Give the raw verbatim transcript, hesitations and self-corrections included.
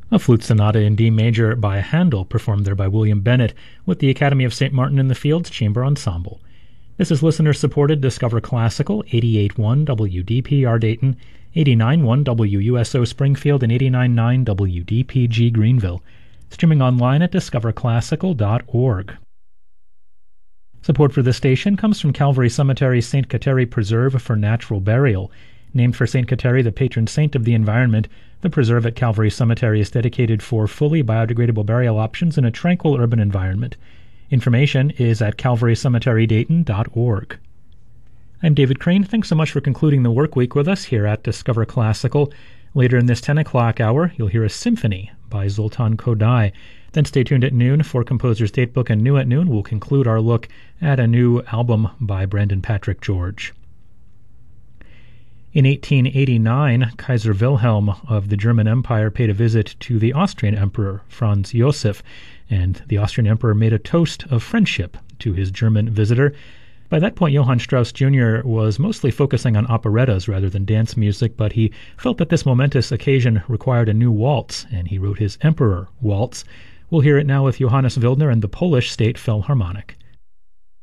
A flute sonata in D major by Handel, performed there by William Bennett, with the Academy of Saint Martin in the Fields Chamber Ensemble. This is listener-supported Discover Classical, eighty-eight point one W D P R Dayton, eighty-nine point one W U S O Springfield, and eighty-nine point nine W D P G Greenville. Streaming online at discover classical dot org. Support for this station comes from Calvary Cemetery's Saint Kateri Preserve for Natural Burial. Named for Saint Kateri, the patron saint of the environment, the preserve at Calvary Cemetery is dedicated for fully biodegradable burial options in a tranquil urban environment. Information is at calvary cemetery dayton dot org. I'm David Crane. Thanks so much for concluding the work week with us here at Discover Classical. Later in this ten o'clock hour, you'll hear a symphony by Zoltan Kodály. Then stay tuned at noon for Composer's Datebook, and new at noon we'll conclude our look at a new album by Brandon Patrick George. In eighteen eighty-nine, Kaiser Wilhelm of the German Empire paid a visit to the Austrian Emperor Franz Joseph, and the Austrian Emperor made a toast of friendship to his German visitor. By that point, Johann Strauss Junior was mostly focusing on operettas rather than dance music, but he felt that this momentous occasion required a new waltz, and he wrote his Emperor Waltz. We'll hear it now with Johannes Wildner and the Polish State Philharmonic.